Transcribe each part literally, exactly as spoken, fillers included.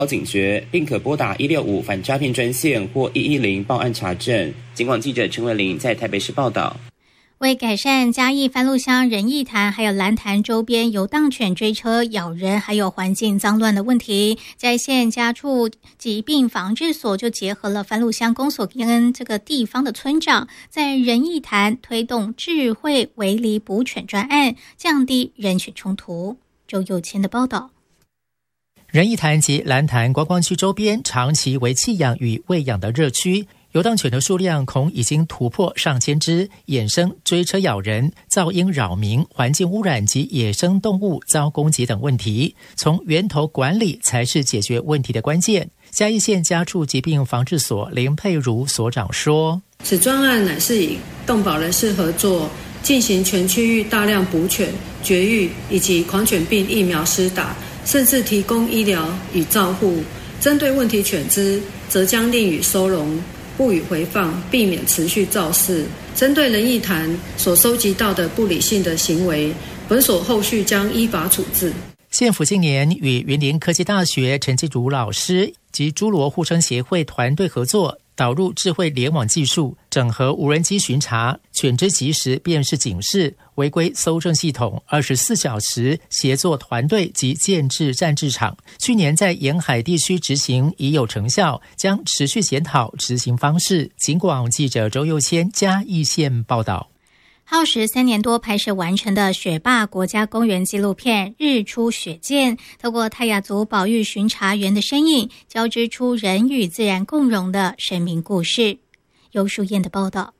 警觉，并可拨打一六五反诈骗专线或一一零报案查证。警广记者陈伟玲在台北市报道。 为改善嘉义番路乡仁义潭还有蓝潭周边游荡犬追车咬人还有环境脏乱的问题，在县家畜疾病防治所就结合了番路乡公所跟这个地方的村长，在仁义潭推动智慧围篱捕犬专案，降低人犬冲突。周佑谦的报道。 仁义潭及蓝潭观光区周边长期为弃养与喂养的热区，游荡犬的数量恐已经突破上千只，衍生追车咬人、噪音扰民、环境污染及野生动物遭攻击等问题。从源头管理才是解决问题的关键。嘉义县家畜疾病防治所林佩如所长说： 此专案乃是以动保人士合作，进行全区域大量捕犬、绝育以及狂犬病疫苗施打，甚至提供医疗与照护。针对问题犬只，则将令予收容，不予回放，避免持续肇事。针对仁义潭所收集到的不理性的行为，本所后续将依法处置。 县府近年与云林科技大学陈继儒老师及诸罗护生协会团队合作，导入智慧联网技术，整合无人机巡查、犬只即时辨识警示、违规搜证系统，二十四小时协作团队及建制战制场。去年在沿海地区执行已有成效，将持续检讨执行方式。警广记者周佑谦嘉义县报道。 耗时三年多拍摄完成的雪霸国家公园纪录片《日出雪见》，透过泰雅族保育巡查员的身影，交织出人与自然共融的生命故事。尤淑燕的报道。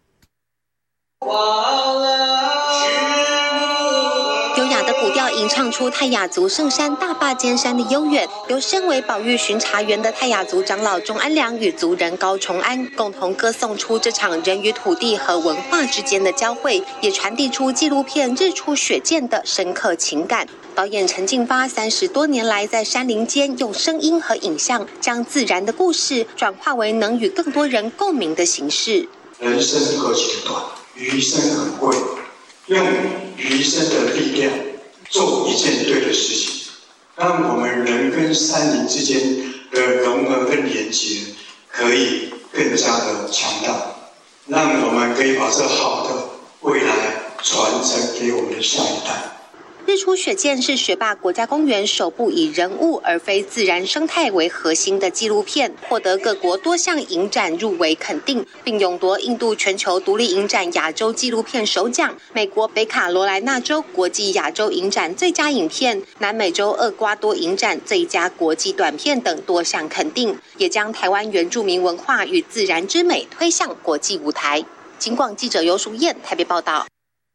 优雅的古调吟唱出泰雅族圣山大霸尖山的悠远，由身为保育巡查员的泰雅族长老钟安良与族人高崇安共同歌颂出这场人与土地和文化之间的交汇，也传递出纪录片《日出雪见》的深刻情感。导演陈进发三十多年来在山林间用声音和影像，将自然的故事转化为能与更多人共鸣的形式。 人生何其短，余生很贵，用余生的力量做一件对的事情，让我们人跟山林之间的融合跟连结可以更加的强大，让我们可以把这好的未来传承给我们的下一代。 日出雪见是雪霸国家公园首部以人物而非自然生态为核心的纪录片，获得各国多项影展入围肯定，并勇夺印度全球独立影展亚洲纪录片首奖、美国北卡罗来纳州国际亚洲影展最佳影片、南美洲厄瓜多影展最佳国际短片等多项肯定，也将台湾原住民文化与自然之美推向国际舞台。警广记者尤淑燕台北报道。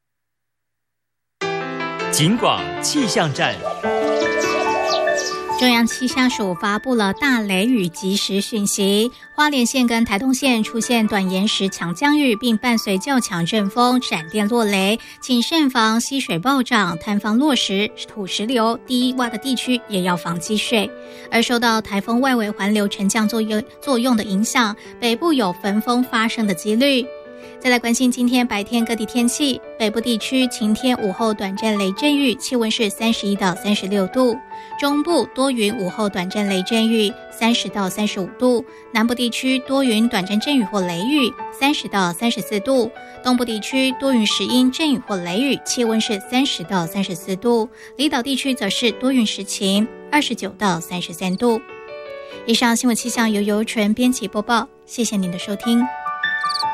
警广气象站。 中央气象署发布了大雷雨即时讯息，花莲县跟台东县出现短延时强降雨，并伴随较强阵风、闪电落雷，请慎防溪水暴涨、坍方落石、土石流，低洼的地区也要防积水。而受到台风外围环流沉降作用作用的影响，北部有焚风发生的几率。再来关心今天白天各地天气，北部地区晴天，午后短暂雷阵雨，气温是三十一到三十六度；中部多云，午后短暂雷阵雨，三十到三十五度；南部地区多云短暂阵雨或雷雨，三十到三十四度；东部地区多云时阴阵雨或雷雨，气温是三十到三十四度；离岛地区则是多云时晴，二十九到三十三度。以上新闻气象由尤纯编辑播报，谢谢您的收听。